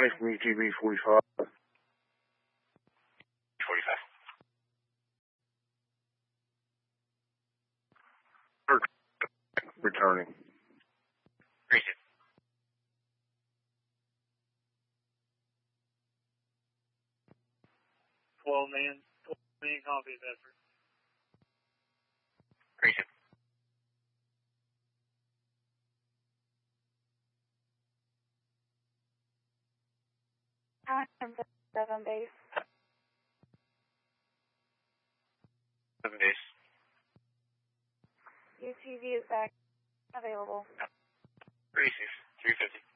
Coming from UTV 45. 45. Returning. Appreciate it. 12 man copy, Bedford. Appreciate it. I'm 7 base. 7 days. UTV is back available. Receive. 350.